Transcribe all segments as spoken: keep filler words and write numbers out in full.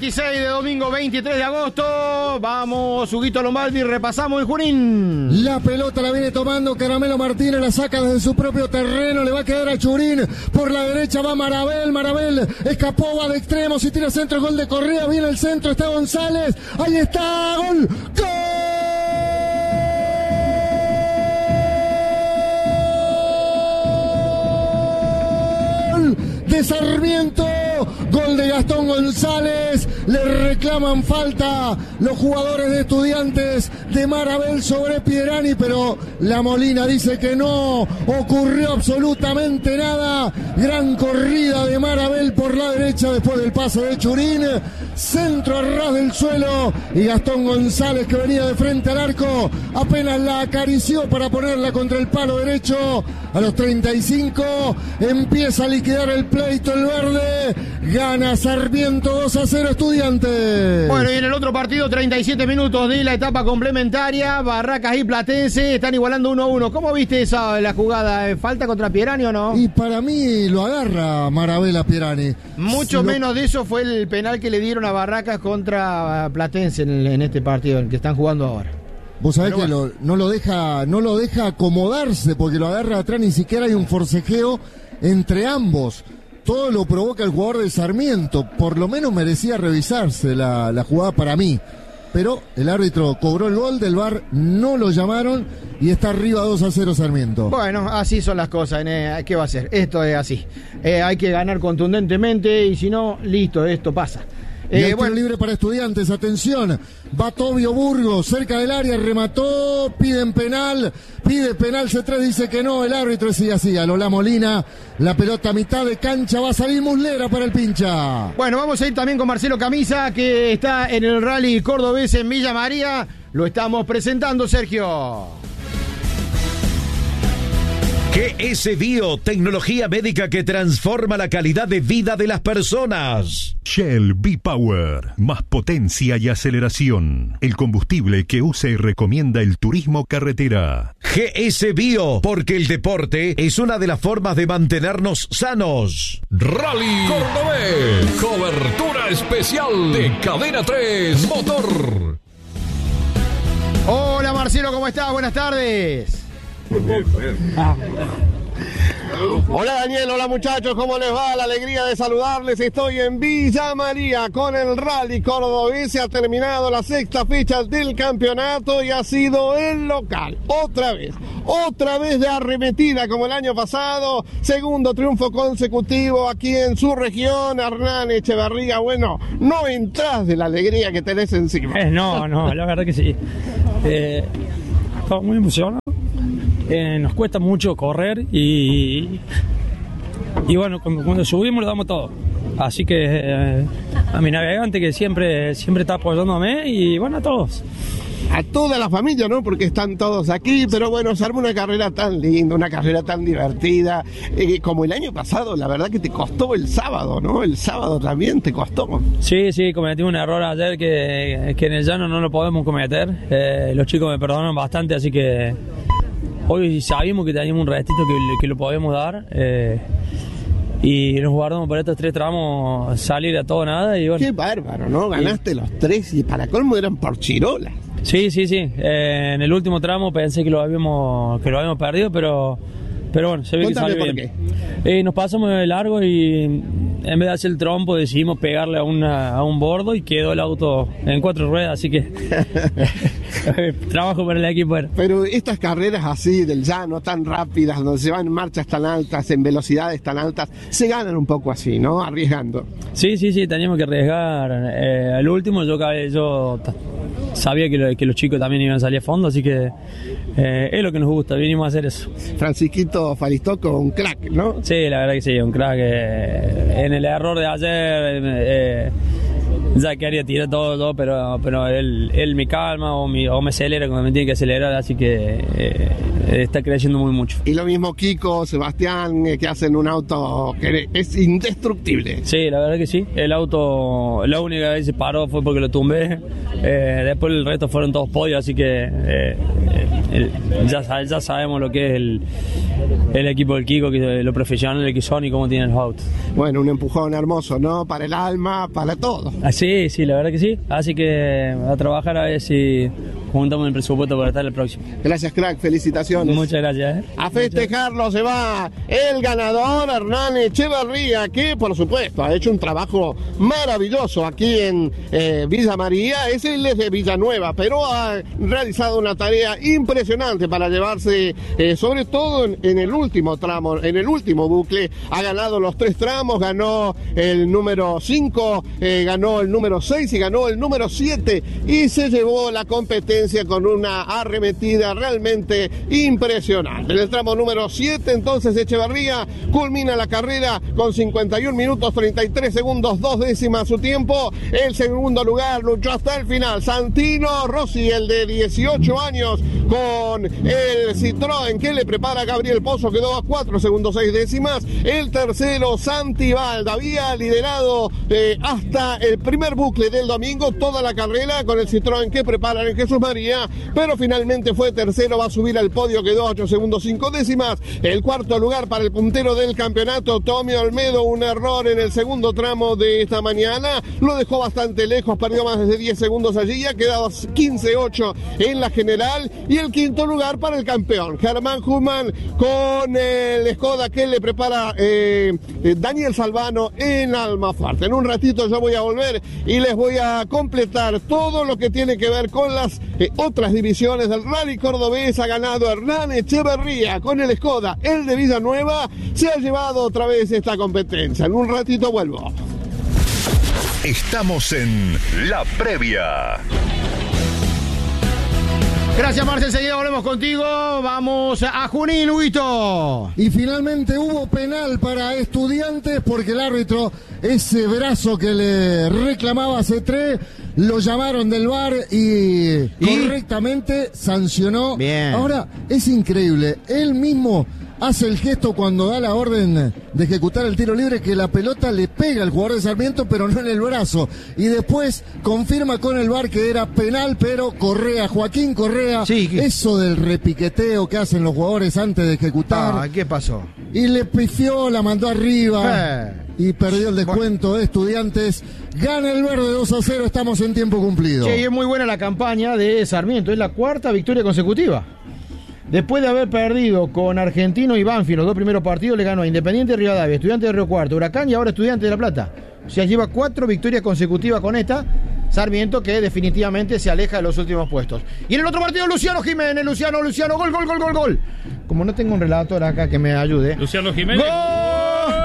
veintiséis de domingo veintitrés de agosto. Vamos, Huguito Lombardi, repasamos el Junín. La pelota la viene tomando Caramelo Martínez, la saca desde su propio terreno, le va a quedar a Churín. Por la derecha va Marabel, Marabel escapó, va de extremo, si tira centro, gol de Correa, viene el centro, está González, ahí está, gol, gol. De Sarmiento, gol de Gastón González, le reclaman falta los jugadores de Estudiantes de Marabel sobre Pierani, pero la Molina dice que no ocurrió absolutamente nada. Gran corrida de Marabel por la derecha después del pase de Churín, centro a ras del suelo y Gastón González, que venía de frente al arco, apenas la acarició para ponerla contra el palo derecho. A los treinta y cinco empieza a liquidar el pleito el verde, gana Sarmiento dos a cero Estudiantes. Bueno, y en el otro partido, treinta y siete minutos de la etapa complementaria, Barracas y Platense están igualando uno a uno. ¿Cómo viste esa la jugada? ¿Falta contra Pierani o no? Y para mí lo agarra Marabel a Pierani. Mucho lo... menos de eso fue el penal que le dieron a Barracas contra Platense en, el, en este partido, en el que están jugando ahora. Vos sabés Pero que bueno. lo, no lo deja no lo deja acomodarse porque lo agarra atrás, ni siquiera hay un forcejeo entre ambos. Todo lo provoca el jugador de Sarmiento. Por lo menos merecía revisarse la, la jugada para mí. Pero el árbitro cobró el gol, del V A R no lo llamaron y está arriba dos a cero Sarmiento. Bueno, así son las cosas. ¿eh? ¿Qué va a ser? Esto es así. Eh, hay que ganar contundentemente y si no, listo, esto pasa. Y Eh, hay bueno, tiro libre para Estudiantes, atención, va Tobio Burgos, cerca del área, remató, piden penal, pide penal, C tres dice que no, el árbitro sigue así, a Lola Molina, la pelota a mitad de cancha, va a salir Muslera para el pincha. Bueno, vamos a ir también con Marcelo Camisa, que está en el rally cordobés en Villa María, lo estamos presentando, Sergio. G S Bio, tecnología médica que transforma la calidad de vida de las personas. Shell V-Power, más potencia y aceleración. El combustible que usa y recomienda el turismo carretera. G S Bio, porque el deporte es una de las formas de mantenernos sanos. Rally Cordobés, cobertura especial de Cadena tres Motor. Hola Marcelo, ¿cómo estás? Buenas tardes. Hola Daniel, hola muchachos, ¿cómo les va? La alegría de saludarles. Estoy en Villa María con el Rally Cordobés. Se ha terminado la sexta fecha del campeonato y ha sido el local. Otra vez, otra vez de arremetida como el año pasado. Segundo triunfo consecutivo aquí en su región. Hernán Echeverría, bueno, no entras de la alegría que tenés encima. Eh, no, no, la verdad que sí. Eh, estamos muy emocionados. Eh, nos cuesta mucho correr y, y bueno, cuando, cuando subimos lo damos todo. Así que eh, a mi navegante que siempre, siempre está apoyándome y bueno, a todos. A toda la familia, ¿no? Porque están todos aquí, pero bueno, se arma una carrera tan linda, una carrera tan divertida, eh, como el año pasado. La verdad que te costó el sábado, ¿no? El sábado también te costó. Sí, sí, cometí un error ayer que, que en el llano no lo podemos cometer. Eh, los chicos me perdonan bastante, así que hoy sabíamos que teníamos un restito que, que lo podíamos dar. Eh, y nos guardamos para estos tres tramos salir a todo nada. Y bueno, qué bárbaro, ¿no? Ganaste y los tres y para colmo eran por chirolas. Sí, sí, sí. Eh, en el último tramo pensé que lo habíamos que lo habíamos perdido, pero pero bueno, se ve Contame que salió por bien. Eh, nos pasamos de largo y en vez de hacer el trompo decidimos pegarle a, una, a un bordo y quedó el auto en cuatro ruedas, así que trabajo para el equipo. Pero estas carreras así del llano, tan rápidas, donde se van en marchas tan altas, en velocidades tan altas, se ganan un poco así, ¿no? Arriesgando. Sí, sí, sí, teníamos que arriesgar. Eh, al último yo, yo sabía que, lo, que los chicos también iban a salir a fondo, así que eh, es lo que nos gusta, vinimos a hacer eso. Francisquito Faristoco, un crack, ¿no? Sí, la verdad que sí, un crack. Eh, en el error de ayer eh, ya quería tirar todo, todo pero, pero él, él me calma o me, o me acelera cuando me tiene que acelerar, así que eh, está creciendo muy mucho. Y lo mismo Kiko, Sebastián, eh, que hacen un auto que es indestructible. Sí, la verdad que sí. El auto, la única vez que se paró fue porque lo tumbé. Eh, después el resto fueron todos podios, así que eh, el, ya, ya sabemos lo que es el, el equipo del Kiko, que, lo profesional que son y cómo tienen los autos. Bueno, un empujón hermoso, ¿no? Para el alma, para todo. Ah, sí, sí, la verdad que sí. Así que a trabajar a ver si juntamos el presupuesto para estar el próximo. Gracias, crack, felicitaciones. Muchas gracias. ¿eh? A festejarlo se va el ganador Hernán Echeverría, que por supuesto ha hecho un trabajo maravilloso aquí en eh, Villa María. Es él es de Villanueva, pero ha realizado una tarea impresionante para llevarse, eh, sobre todo en, en el último tramo, en el último bucle. Ha ganado los tres tramos, ganó el número cinco, eh, ganó el número seis y ganó el número siete y se llevó la competencia con una arremetida realmente impresionante. En el tramo número siete, entonces, Echeverría culmina la carrera con cincuenta y un minutos treinta y tres segundos, dos décimas su tiempo. El segundo lugar luchó hasta el final Santino Rossi, el de dieciocho años, con el Citroën que le prepara Gabriel Pozo, quedó a cuatro segundos seis décimas. El tercero, Santi Valda, había liderado eh, hasta el primer bucle del domingo toda la carrera con el Citroën que preparan en Jesús María, pero finalmente fue tercero, va a subir al podio, quedó a ocho segundos cinco décimas. El cuarto lugar para el puntero del campeonato, Tommy Olmedo, un error en el segundo tramo de esta mañana, lo dejó bastante lejos, perdió más de diez segundos allí, ha quedado quince ocho en la general. Y el quinto lugar para el campeón, Germán Humann, con el Skoda que le prepara eh, Daniel Salvano en Almafuerte. En un ratito yo voy a volver y les voy a completar todo lo que tiene que ver con las eh, otras divisiones del Rally Cordobés. Ha ganado Hernán Echeverría con el Skoda, el de Villanueva se ha llevado otra vez esta competencia. En un ratito vuelvo. Estamos en La Previa. Gracias, Marce. Enseguida volvemos contigo. Vamos a Junín, Huguito. Y finalmente hubo penal para Estudiantes porque el árbitro, ese brazo que le reclamaba a C tres, lo llamaron del V A R y, ¿Y? correctamente sancionó. Bien. Ahora, es increíble. Él mismo hace el gesto cuando da la orden de ejecutar el tiro libre, que la pelota le pega al jugador de Sarmiento, pero no en el brazo. Y después confirma con el V A R que era penal, pero Correa, Joaquín Correa, sí, que... eso del repiqueteo que hacen los jugadores antes de ejecutar. Ah, ¿qué pasó? Y le pifió, la mandó arriba. Eh. Y perdió el descuento de Estudiantes. Gana el verde dos a cero, estamos en tiempo cumplido. Sí, es muy buena la campaña de Sarmiento, es la cuarta victoria consecutiva. Después de haber perdido con Argentino y Banfield los dos primeros partidos, le ganó a Independiente de Rivadavia, Estudiantes de Río Cuarto, Huracán y ahora Estudiantes de La Plata. O sea, lleva cuatro victorias consecutivas con esta. Sarmiento, que definitivamente se aleja de los últimos puestos. Y en el otro partido, Luciano Jiménez, Luciano, Luciano, gol, gol, gol, gol, gol. Como no tengo un relator acá que me ayude. Luciano Jiménez. ¡Gol!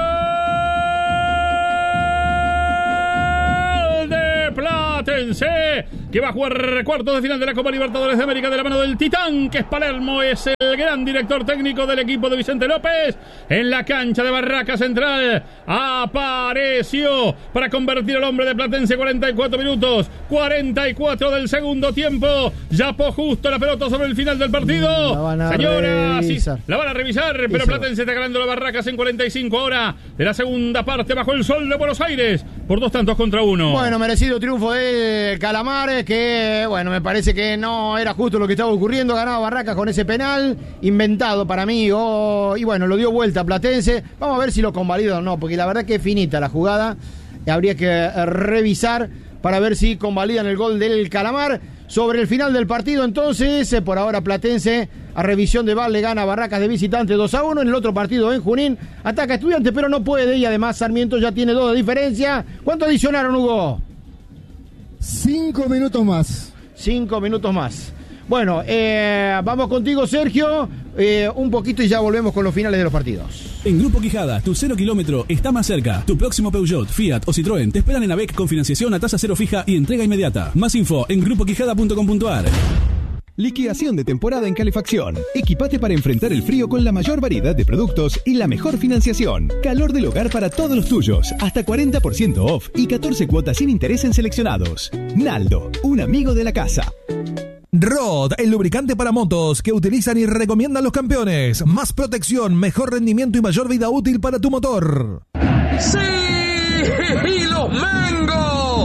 Platense, que va a jugar cuartos de final de la Copa Libertadores de América de la mano del Titán, que es Palermo, es el gran director técnico del equipo de Vicente López. En la cancha de Barraca Central apareció para convertir al hombre de Platense. Cuarenta y cuatro minutos, cuarenta y cuatro del segundo tiempo. Ya po justo la pelota sobre el final del partido. La van a Señoras, revisar. Sí, la van a revisar, pero Eso. Platense está ganando la Barracas en cuarenta y cinco ahora de la segunda parte bajo el sol de Buenos Aires por dos tantos contra uno. Bueno, merecido triunfo de Calamar, que bueno, me parece que no era justo lo que estaba ocurriendo. Ganaba Barracas con ese penal inventado para mí, oh, y bueno, lo dio vuelta a Platense. Vamos a ver si lo convalida o no, porque la verdad que es finita la jugada. Habría que revisar para ver si convalidan el gol del Calamar. Sobre el final del partido, entonces, por ahora Platense, a revisión de V A R, le gana a Barracas de visitante dos a uno. En el otro partido en Junín, ataca a Estudiantes, pero no puede, y además Sarmiento ya tiene dos de diferencia. ¿Cuánto adicionaron, Hugo? Cinco minutos más. Cinco minutos más. Bueno, eh, vamos contigo, Sergio, eh, un poquito y ya volvemos con los finales de los partidos. En Grupo Quijada, tu cero kilómetro está más cerca. Tu próximo Peugeot, Fiat o Citroën te esperan en AVEC con financiación a tasa cero fija y entrega inmediata. Más info en grupo quijada punto com punto a r. Liquidación de temporada en calefacción. Equipate para enfrentar el frío con la mayor variedad de productos y la mejor financiación. Calor del hogar para todos los tuyos. Hasta cuarenta por ciento off y catorce cuotas sin interés en seleccionados. Naldo, un amigo de la casa. Rod, el lubricante para motos que utilizan y recomiendan los campeones. Más protección, mejor rendimiento y mayor vida útil para tu motor. ¡Sí! ¡Y los Mango! Más de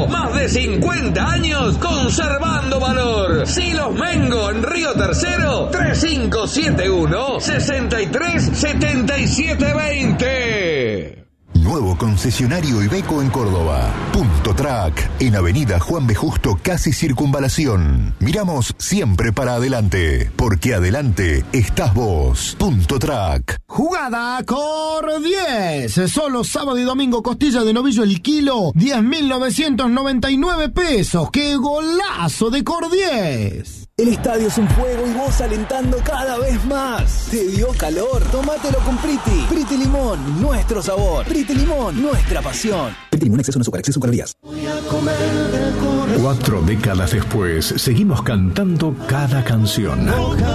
de cincuenta años conservando valor. Silos Mengo en Río Tercero, tres cinco siete uno, seis tres siete siete dos cero. Nuevo concesionario Iveco en Córdoba. Punto Track, en Avenida Juan B. Justo, casi Circunvalación. Miramos siempre para adelante, porque adelante estás vos. Punto Track. Jugada Cor diez. Solo sábado y domingo costilla de novillo el kilo, diez mil novecientos noventa y nueve pesos. ¡Qué golazo de Cor diez! El estadio es un fuego y vos alentando cada vez más. ¿Te dio calor? Tómatelo con Priti. Priti Limón, nuestro sabor. Priti Limón, nuestra pasión. Priti Limón, exceso en azúcar, exceso en calorías. Cuatro décadas después, seguimos cantando cada canción.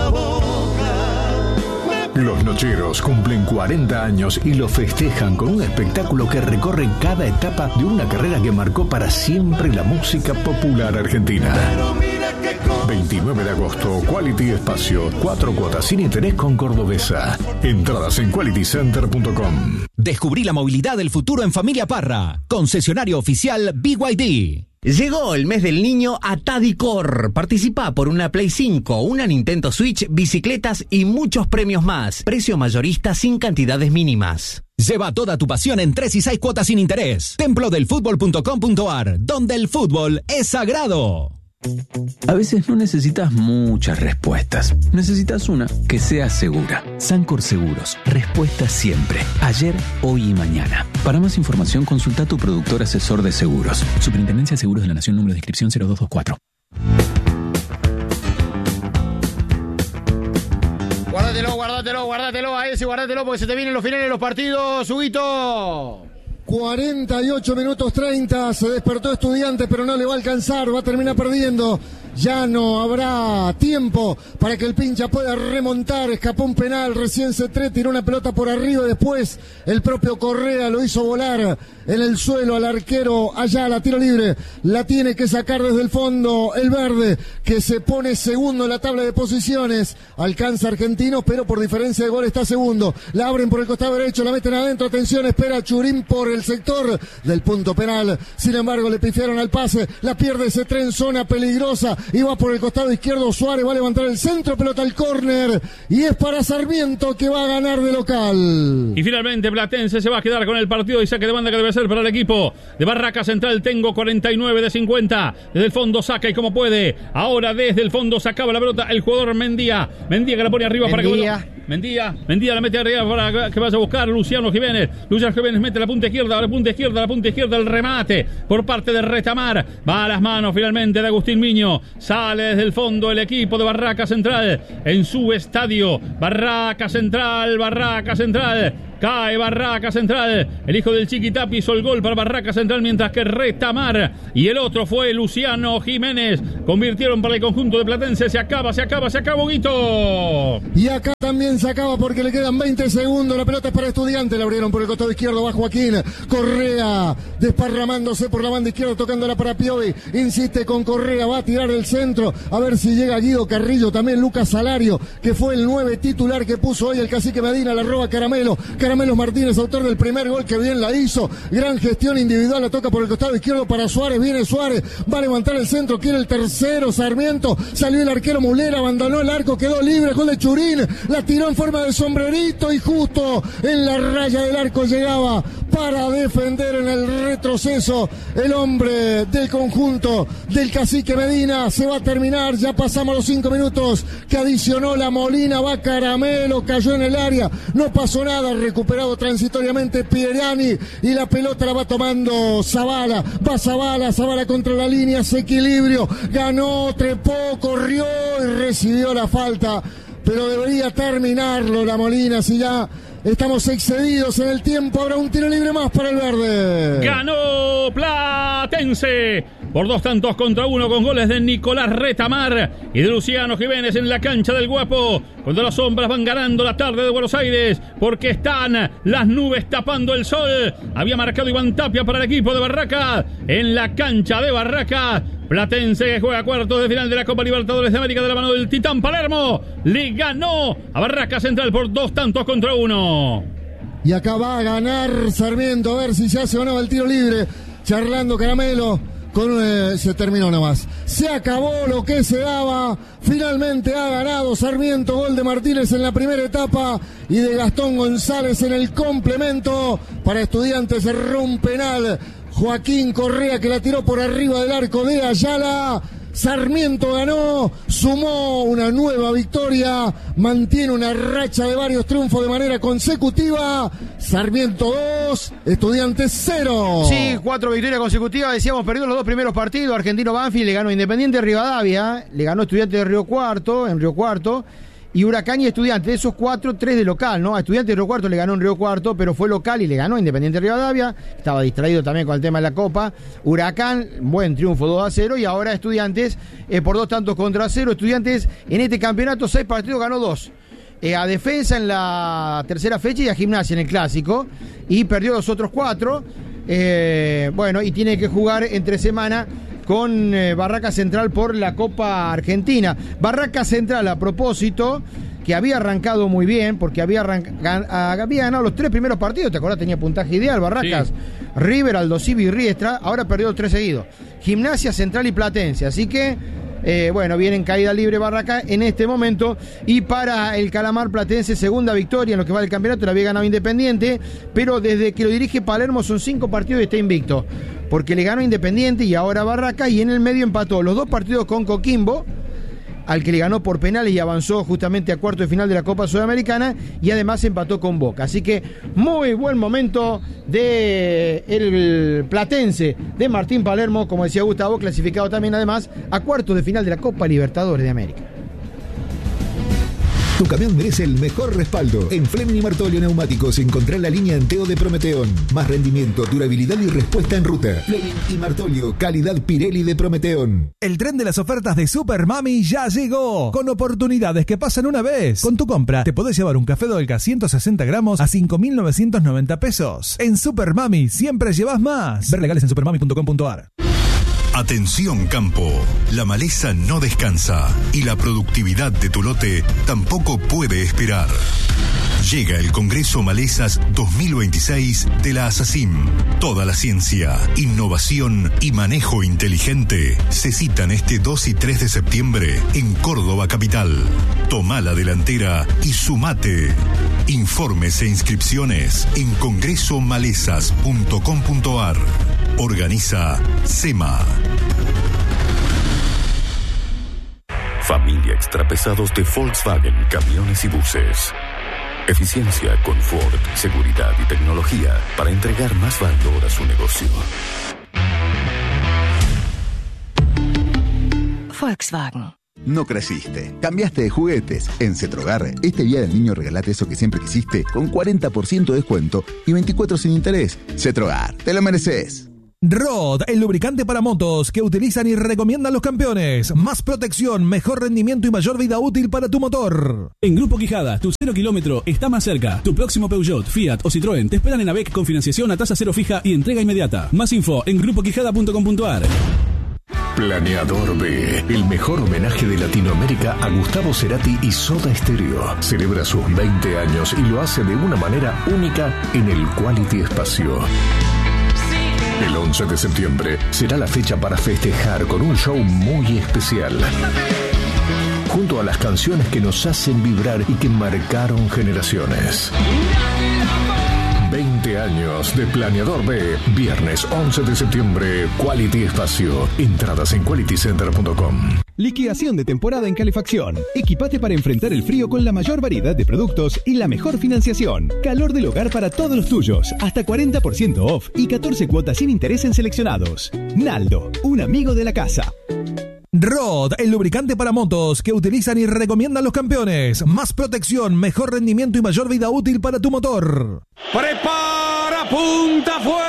Los Nocheros cumplen cuarenta años y lo festejan con un espectáculo que recorre cada etapa de una carrera que marcó para siempre la música popular argentina. veintinueve de agosto, Quality Espacio, cuatro cuotas sin interés con Cordobesa. Entradas en quality center punto com. Descubrí la movilidad del futuro en Familia Parra. Concesionario oficial B Y D. Llegó el mes del niño a Tadicor. Participa por una Play cinco, una Nintendo Switch, bicicletas y muchos premios más. Precio mayorista sin cantidades mínimas. Lleva toda tu pasión en tres y seis cuotas sin interés. templo del fútbol punto com punto a r, donde el fútbol es sagrado. A veces no necesitas muchas respuestas. Necesitas una que sea segura. Sancor Seguros. Respuesta siempre. Ayer, hoy y mañana. Para más información, consulta a tu productor asesor de seguros. Superintendencia de Seguros de la Nación, número de inscripción cero dos dos cuatro. Guárdatelo, guárdatelo, guárdatelo a ese, guárdatelo porque se te vienen los finales de los partidos, Huguito. cuarenta y ocho minutos treinta, se despertó Estudiantes, pero no le va a alcanzar, va a terminar perdiendo. Ya no habrá tiempo para que el pincha pueda remontar. Escapó un penal, recién Cetré tiró una pelota por arriba y después el propio Correa lo hizo volar en el suelo al arquero allá, la tiro libre. La tiene que sacar desde el fondo el verde, que se pone segundo en la tabla de posiciones. Alcanza Argentinos, pero por diferencia de gol está segundo. La abren por el costado derecho, la meten adentro. Atención, espera Churín por el sector del punto penal. Sin embargo, le pifiaron al pase. La pierde Cetré en zona peligrosa. Y va por el costado izquierdo, Suárez va a levantar el centro, pelota al córner, y es para Sarmiento que va a ganar de local. Y finalmente Platense se va a quedar con el partido y saque de banda que debe ser para el equipo de Barraca Central. Tengo cuarenta y nueve de cincuenta, desde el fondo saca y como puede, ahora desde el fondo sacaba la pelota el jugador Mendía, Mendía que la pone arriba para que vuelva. Mendía, Mendía la mete arriba para que vaya a buscar Luciano Jiménez. Luciano Jiménez mete la punta izquierda, la punta izquierda, la punta izquierda, el remate por parte de Retamar. Va a las manos finalmente de Agustín Miño. Sale desde el fondo el equipo de Barraca Central en su estadio. Barraca Central, Barraca Central. Cae Barraca Central. El hijo del Chiquitapi hizo el gol para Barraca Central, mientras que Retamar y el otro fue Luciano Jiménez convirtieron para el conjunto de Platense. Se acaba, se acaba, se acaba, Huguito. Y acá también se acaba porque le quedan veinte segundos. La pelota es para Estudiantes. La abrieron por el costado izquierdo. Va Joaquín Correa desparramándose por la banda izquierda, tocándola para Piovi. Insiste con Correa, va a tirar el centro. A ver si llega Guido Carrillo. También Lucas Salario, que fue el nueve titular que puso hoy el cacique Medina. La roba Caramelo. Caramelo Martínez, autor del primer gol, que bien la hizo. Gran gestión individual. La toca por el costado izquierdo para Suárez. Viene Suárez. Va a levantar el centro. Quiere el tercero. Sarmiento. Salió el arquero Mulera. Abandonó el arco. Quedó libre. Gol de Churín. La tiró en forma de sombrerito y justo en la raya del arco llegaba para defender en el retroceso el hombre del conjunto del cacique Medina. Se va a terminar, ya pasamos los cinco minutos que adicionó la Molina. Va Caramelo, cayó en el área, no pasó nada, recuperado transitoriamente Pierani y la pelota la va tomando Zavala. Va Zavala, Zavala contra la línea, ese equilibrio, ganó, trepó, corrió y recibió la falta. Pero debería terminarlo la Molina, si ya estamos excedidos en el tiempo. Habrá un tiro libre más para el verde. Ganó Platense por dos tantos contra uno, con goles de Nicolás Retamar y de Luciano Jiménez en la cancha del Guapo, cuando las sombras van ganando la tarde de Buenos Aires, porque están las nubes tapando el sol. Había marcado Iván Tapia para el equipo de Barraca en la cancha de Barraca. Platense, que juega cuartos de final de la Copa Libertadores de América de la mano del Titán Palermo, le ganó a Barraca Central por dos tantos contra uno. Y acá va a ganar Sarmiento, a ver si se hace o no el tiro libre. Charlando Caramelo con, eh, se terminó nomás. Se acabó lo que se daba. Finalmente ha ganado Sarmiento, gol de Martínez en la primera etapa y de Gastón González en el complemento. Para Estudiantes cerró un penal Joaquín Correa, que la tiró por arriba del arco de Ayala. Sarmiento ganó, sumó una nueva victoria, mantiene una racha de varios triunfos de manera consecutiva. Sarmiento dos, Estudiantes cero. Sí, cuatro victorias consecutivas. Decíamos, perdió los dos primeros partidos. Argentino Banfield le ganó Independiente de Rivadavia, le ganó Estudiantes de Río Cuarto, en Río Cuarto. Y Huracán y Estudiantes, de esos cuatro, tres de local, ¿no? A Estudiantes de Río Cuarto le ganó en Río Cuarto, pero fue local y le ganó Independiente de Rivadavia. Estaba distraído también con el tema de la Copa. Huracán, buen triunfo, dos a cero. Y ahora Estudiantes, eh, por dos tantos contra cero. Estudiantes en este campeonato, seis partidos, ganó dos. Eh, a Defensa en la tercera fecha y a Gimnasia en el Clásico. Y perdió los otros cuatro. Eh, bueno, y tiene que jugar entre semana con eh, Barraca Central por la Copa Argentina. Barraca Central, a propósito, que había arrancado muy bien, porque había, gan había ganado los tres primeros partidos, ¿te acordás? Tenía puntaje ideal, Barracas, sí. River, Aldosivi y Riestra, ahora perdió los tres seguidos. Gimnasia, Central y Platense, así que, eh, bueno, viene en caída libre Barraca en este momento. Y para el Calamar Platense, segunda victoria en lo que va del campeonato, la había ganado Independiente, pero desde que lo dirige Palermo son cinco partidos y está invicto, porque le ganó Independiente y ahora Barraca, y en el medio empató los dos partidos con Coquimbo, al que le ganó por penales y avanzó justamente a cuarto de final de la Copa Sudamericana, y además empató con Boca. Así que muy buen momento de el Platense de Martín Palermo, como decía Gustavo, clasificado también además a cuartos de final de la Copa Libertadores de América. Tu camión merece el mejor respaldo. En Fleming y Martolio Neumáticos encontrá la línea Anteo de Prometeón. Más rendimiento, durabilidad y respuesta en ruta. Fleming y Martolio, calidad Pirelli de Prometeón. El tren de las ofertas de Super Mami ya llegó, con oportunidades que pasan una vez. Con tu compra te podés llevar un café Dolca ciento sesenta gramos a cinco mil novecientos noventa pesos. En Super Mami siempre llevas más. Ver legales en supermami punto com punto ar. Atención campo, la maleza no descansa y la productividad de tu lote tampoco puede esperar. Llega el Congreso Malezas dos mil veintiséis de la ASACIM. Toda la ciencia, innovación y manejo inteligente se citan este dos y tres de septiembre en Córdoba capital. Toma la delantera y sumate. Informes e inscripciones en congreso malezas punto com punto ar. Organiza SEMA. Familia Extrapesados de Volkswagen Camiones y Buses. Eficiencia, confort, seguridad y tecnología para entregar más valor a su negocio. Volkswagen. No creciste, cambiaste de juguetes. En Cetrogar, este día del niño regalate eso que siempre quisiste con cuarenta por ciento de descuento y veinticuatro sin interés. Cetrogar, te lo mereces. Rod, el lubricante para motos que utilizan y recomiendan los campeones. Más protección, mejor rendimiento y mayor vida útil para tu motor. En Grupo Quijada, tu cero kilómetro está más cerca. Tu próximo Peugeot, Fiat o Citroën te esperan en AVEC con financiación a tasa cero fija y entrega inmediata. Más info en grupo quijada punto com punto ar. Planeador B, el mejor homenaje de Latinoamérica a Gustavo Cerati y Soda Stereo. Celebra sus veinte años y lo hace de una manera única en el Quality Espacio. El once de septiembre será la fecha para festejar con un show muy especial. Junto a las canciones que nos hacen vibrar y que marcaron generaciones. veinte años de Planeador B. Viernes once de septiembre, Quality Espacio. Entradas en quality center punto com. Liquidación de temporada en calefacción. Equipate para enfrentar el frío con la mayor variedad de productos y la mejor financiación. Calor del hogar para todos los tuyos. Hasta cuarenta por ciento off y catorce cuotas sin interés en seleccionados. Naldo, un amigo de la casa. Rod, el lubricante para motos que utilizan y recomiendan los campeones. Más protección, mejor rendimiento y mayor vida útil para tu motor. Prepara, punta, fue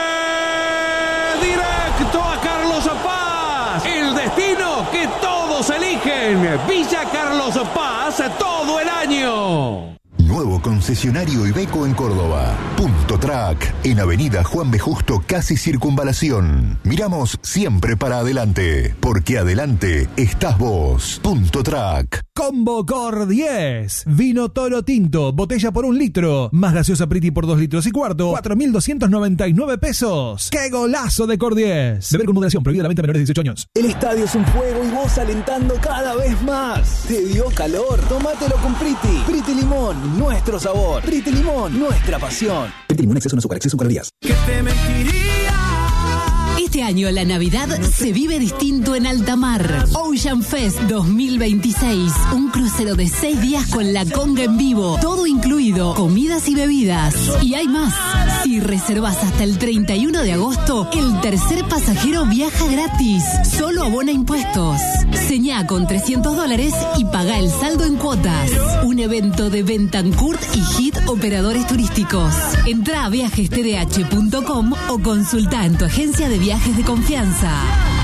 directo a Carlos Paz. El destino que todos eligen. Villa Carlos Paz todo el año. Nuevo concesionario Iveco en Córdoba. Punto Track, en Avenida Juan B. Justo, casi Circunvalación. Miramos siempre para adelante, porque adelante estás vos. Punto Track. Combo Cor diez. Vino Toro Tinto, botella por un litro. Más gaseosa Priti por dos litros y cuarto. cuatro mil doscientos noventa y nueve pesos. ¡Qué golazo de Cor diez! Beber con moderación, prohibida la venta a menores de dieciocho años. El estadio es un juego y vos alentando cada vez más. ¿Te dio calor? Tómatelo con Priti. Priti Limón, nuestro sabor. Priti Limón, nuestra pasión. Priti Limón, exceso en azúcar, exceso en calorías. ¿Qué te mentiría? Este año la Navidad se vive distinto en alta mar. Ocean Fest dos mil veintiséis. Un crucero de seis días con la conga en vivo. Todo incluido, comidas y bebidas. Y hay más. Si reservas hasta el treinta y uno de agosto, el tercer pasajero viaja gratis. Solo abona impuestos. Señá con trescientos dólares y paga el saldo en cuotas. Un evento de Bentancourt y Hit Operadores Turísticos. Entrá a viajes t d h punto com o consulta en tu agencia de viajes de confianza.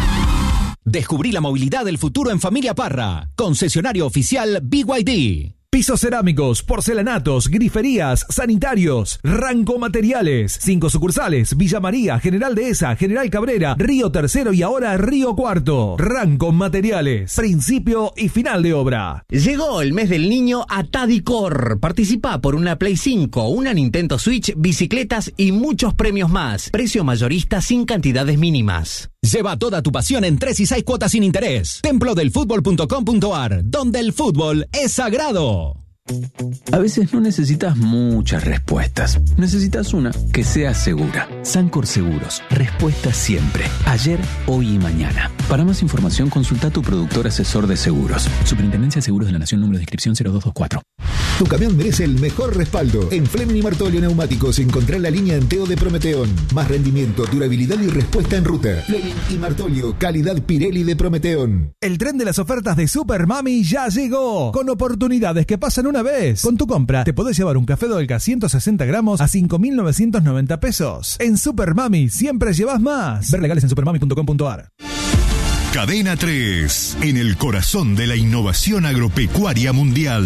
Descubrí la movilidad del futuro en Familia Parra. Concesionario oficial B Y D. Pisos cerámicos, porcelanatos, griferías, sanitarios, Ranco Materiales. Cinco sucursales: Villa María, General Dehesa, General Cabrera, Río Tercero y ahora Río Cuarto. Ranco Materiales, principio y final de obra. Llegó el mes del niño a Tadicor. Participa por una Play cinco, una Nintendo Switch, bicicletas y muchos premios más. Precio mayorista sin cantidades mínimas. Lleva toda tu pasión en tres y seis cuotas sin interés. templo del fútbol punto com punto a r, donde el fútbol es sagrado. A veces no necesitas muchas respuestas. Necesitas una que sea segura. Sancor Seguros. Respuesta siempre. Ayer, hoy y mañana. Para más información, consulta a tu productor asesor de seguros. Superintendencia de Seguros de la Nación, número de inscripción cero dos dos cuatro. Tu camión merece el mejor respaldo. En Fleming y Martolio Neumáticos encontrá la línea Enteo de Prometeón. Más rendimiento, durabilidad y respuesta en ruta. Fleming y Martolio, calidad Pirelli de Prometeón. El tren de las ofertas de Super Mami ya llegó. Con oportunidades que pasan una vez. Con tu compra te podés llevar un café Dolca ciento sesenta gramos a cinco mil novecientos noventa pesos. En Super Mami siempre llevas más. Ver legales en supermami punto com punto a r. Cadena tres, en el corazón de la innovación agropecuaria mundial.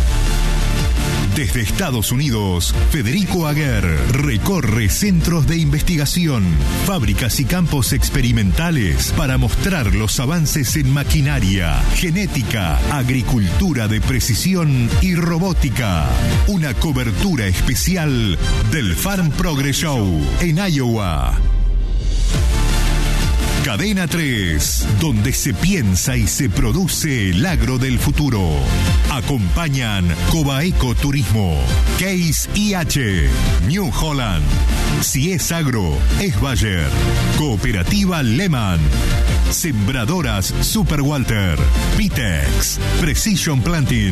Desde Estados Unidos, Federico Aguer recorre centros de investigación, fábricas y campos experimentales para mostrar los avances en maquinaria, genética, agricultura de precisión y robótica. Una cobertura especial del Farm Progress Show en Iowa. Cadena tres, donde se piensa y se produce el agro del futuro. Acompañan Cobaeco Turismo, Case I H, New Holland. Si es agro, es Bayer. Cooperativa Lehman. Sembradoras Super Walter. Pitex. Precision Planting.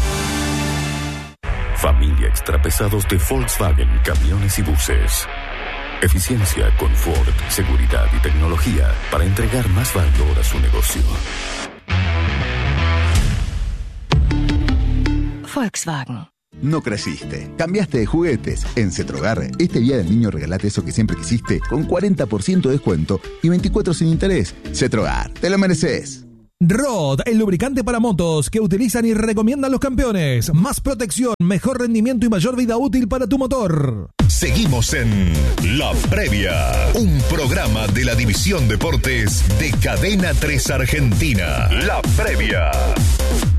Familia Extrapesados de Volkswagen Camiones y Buses. Eficiencia, confort, seguridad y tecnología para entregar más valor a su negocio. Volkswagen. No creciste, cambiaste de juguetes. En Cetrogar, este día del niño regalate eso que siempre quisiste con cuarenta por ciento de descuento y veinticuatro sin interés. Cetrogar, te lo mereces. Rod, el lubricante para motos que utilizan y recomiendan los campeones. Más protección, mejor rendimiento y mayor vida útil para tu motor. Seguimos en La Previa, un programa de la División Deportes de Cadena tres Argentina. La Previa.